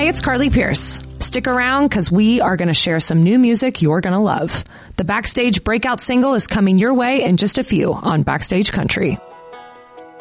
Hey, it's Carly Pierce. Stick around because we are going to share some new music you're going to love. The Backstage breakout single is coming your way in just a few on Backstage Country.